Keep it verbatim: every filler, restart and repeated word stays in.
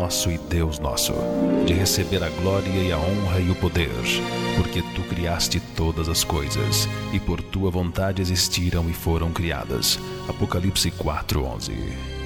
nosso e Deus nosso, de receber a glória e a honra e o poder, porque tu criaste todas as coisas, e por tua vontade existiram e foram criadas. Apocalipse quatro, onze.